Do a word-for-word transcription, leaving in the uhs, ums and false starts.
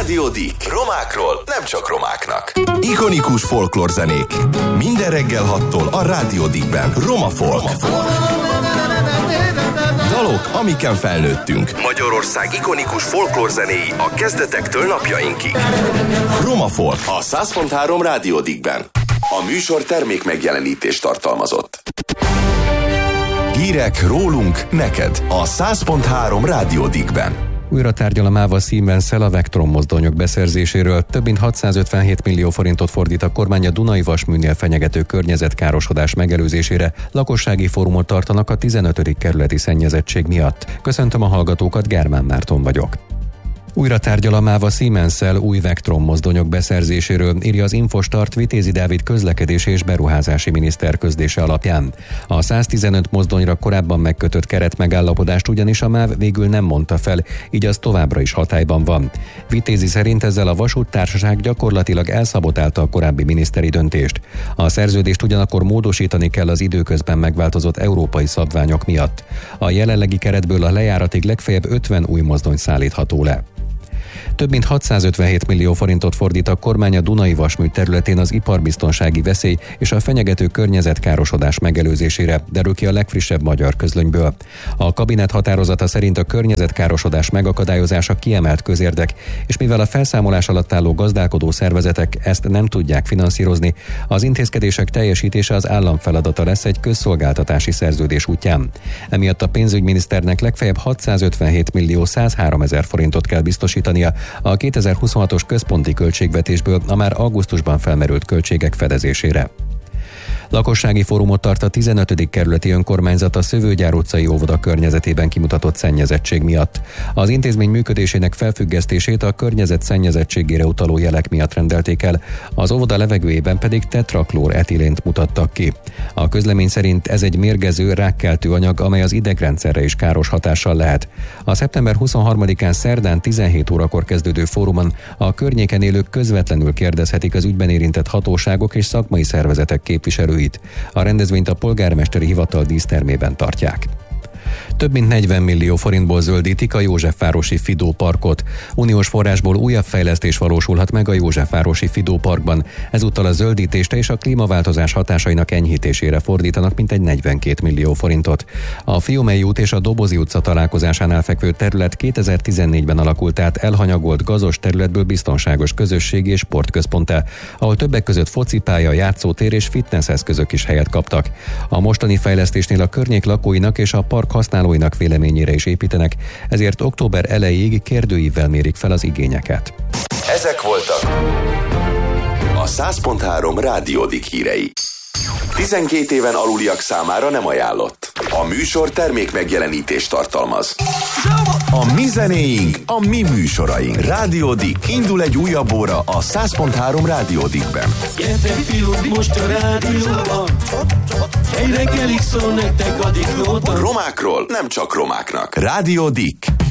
Rádió Dick. Romákról, nem csak romáknak. Ikonikus folklórzenék. Minden reggel hattól a Rádió Dickben. Roma folk. Dalok, amiken felnőttünk. Magyarország ikonikus folklórzenéi a kezdetektől napjainkig. Roma folk. A száz pont három Rádió Dickben. A műsor termék megjelenítést tartalmazott. Hírek rólunk, neked. A száz pont három Rádió Dickben. Újra tárgyal a MÁVA Siemens-szel a Vectron mozdonyok beszerzéséről. Több mint hatszázötvenhét millió forintot fordít a kormány a Dunai vasműnél fenyegető környezetkárosodás megelőzésére. Lakossági fórumot tartanak a tizenötödik kerületi szennyezettség miatt. Köszöntöm a hallgatókat, Germán Márton vagyok. Újra tárgyal a MÁVA Siemens-szel új Vectron mozdonyok beszerzéséről, írja az Infostart Vitézi Dávid közlekedési és beruházási miniszter közlése alapján. A száztizenöt mozdonyra korábban megkötött keretmegállapodást ugyanis a MÁV végül nem mondta fel, így az továbbra is hatályban van. Vitézi szerint ezzel a vasúttársaság gyakorlatilag elszabotálta a korábbi miniszteri döntést. A szerződést ugyanakkor módosítani kell az időközben megváltozott európai szabványok miatt. A jelenlegi keretből a lejáratig legfeljebb ötven új mozdony szállítható le. Több mint hatszázötvenhét millió forintot fordít a kormány a Dunai vasmű területén az iparbiztonsági veszély és a fenyegető környezetkárosodás megelőzésére, derül ki a legfrissebb magyar közlönyből. A kabinet határozata szerint a környezetkárosodás megakadályozása kiemelt közérdek, és mivel a felszámolás alatt álló gazdálkodó szervezetek ezt nem tudják finanszírozni, az intézkedések teljesítése az állam feladata lesz egy közszolgáltatási szerződés útján. Emiatt a pénzügyminiszternek legfeljebb hatszázötvenhét millió százháromezer forintot kell biztosítania a kétezer-huszonhatos központi költségvetésből a már augusztusban felmerült költségek fedezésére. Lakossági fórumot tart a tizenötödik kerületi önkormányzat a Szövőgyár utcai óvoda környezetében kimutatott szennyezettség miatt. Az intézmény működésének felfüggesztését a környezet szennyezettségére utaló jelek miatt rendelték el, az óvoda levegőjében pedig tetraklór etilént mutattak ki. A közlemény szerint ez egy mérgező, rákkeltő anyag, amely az idegrendszerre is káros hatással lehet. A szeptember huszonharmadikán szerdán tizenhét órakor kezdődő fórumon a környéken élők közvetlenül kérdezhetik az ügyben érintett hatóságok és szakmai szervezetek képviselőit. A rendezvényt a polgármesteri hivatal dísztermében tartják. Több mint negyven millió forintból zöldítik a Józsefvárosi Fidó parkot. Uniós forrásból újabb fejlesztés valósulhat meg a Józsefvárosi Fidó parkban. Ezúttal a zöldítésre és a klímaváltozás hatásainak enyhítésére fordítanak mintegy negyvenkét millió forintot. A Fiumei út és a Dobozi utca találkozásánál fekvő terület kétezer-tizennégyben alakult át elhanyagolt gazos területből biztonságos közösségi és sportközponttá, ahol többek között focipálya, játszótér és fitnesseszközök is helyet kaptak. A mostani fejlesztésnél a környék lakóinak és a park használóinak véleményére is építenek, ezért október elejéig kérdőívvel mérik fel az igényeket. Ezek voltak a száz pont három Rádió Dick hírei. tizenkét éven aluliak számára nem ajánlott. A műsor termék megjelenítést tartalmaz. A mi zenéink, a mi műsoraink. Rádió Dick. Indul egy újabb óra a száz pont három Rádió Dickben. Gyertek fiúk, most a rádióban. Egy reggelig szól nektek a Dick Nóta. Romákról, nem csak romáknak. Rádió Dick.